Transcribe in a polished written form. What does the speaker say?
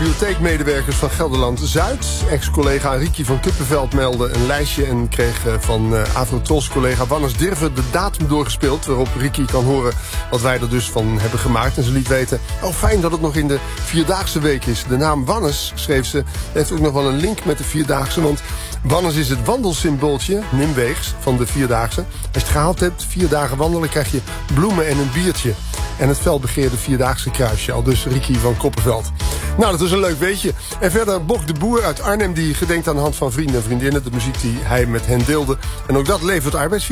bibliotheekmedewerkers van Gelderland-Zuid. Ex-collega Ricky van Kuppenveld meldde een lijstje en kreeg van Afro-Tros-collega Wannes Dirven de datum doorgespeeld, waarop Ricky kan horen wat wij er dus van hebben gemaakt. En ze liet weten, fijn dat het nog in de Vierdaagse week is. De naam Wannes, schreef ze, heeft ook nog wel een link met de Vierdaagse, want Wannes is het wandelsymbooltje, Nimweegs, van de Vierdaagse. Als je het gehaald hebt, 4 dagen wandelen, krijg je bloemen en een biertje. En het felbegeerde Vierdaagse kruisje, al dus Ricky van Koppenveld. Nou, dat is een leuk weetje. En verder Bok de Boer uit Arnhem, die gedenkt aan de hand van vrienden en vriendinnen, de muziek die hij met hen deelde. En ook dat levert arbeidsvisie.